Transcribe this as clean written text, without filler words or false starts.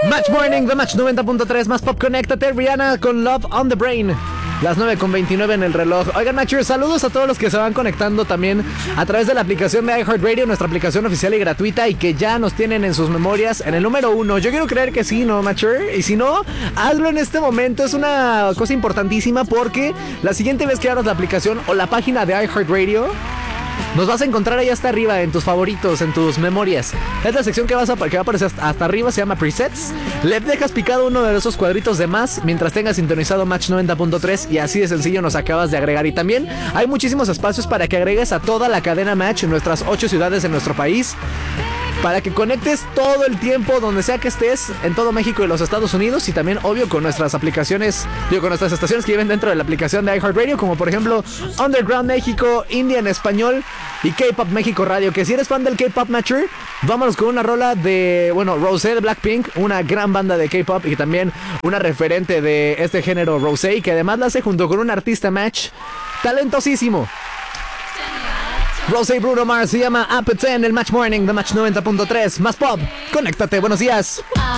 Match Morning, The Match 90.3, más pop, conéctate, Rihanna con Love on the Brain. Las 9:29 en el reloj. Oigan, Matchers, saludos a todos los que se van conectando también a través de la aplicación de iHeartRadio, nuestra aplicación oficial y gratuita, y que ya nos tienen en sus memorias en el número 1. Yo quiero creer que sí, ¿no, Matcher? Y si no, hazlo en este momento. Es una cosa importantísima porque la siguiente vez que abras la aplicación o la página de iHeartRadio, nos vas a encontrar ahí hasta arriba, en tus favoritos, en tus memorias. Es la sección que va a aparecer hasta arriba, se llama Presets. Le dejas picado uno de esos cuadritos de más mientras tengas sintonizado Match 90.3 y así de sencillo nos acabas de agregar. Y también hay muchísimos espacios para que agregues a toda la cadena Match en nuestras 8 ciudades en nuestro país, para que conectes todo el tiempo donde sea que estés en todo México y los Estados Unidos, y también obvio con nuestras aplicaciones, con nuestras estaciones que viven dentro de la aplicación de iHeartRadio, como por ejemplo Underground México, India en español y K-Pop México Radio. Que si eres fan del K-Pop, Matcher, vámonos con una rola de, Rosé de Blackpink, una gran banda de K-Pop y también una referente de este género, Rosé, que además la hace junto con un artista Match talentosísimo. Rosé y Bruno Mars, se llama Up at 10, el Match Morning de Match 90.3. Más pop, conéctate, buenos días.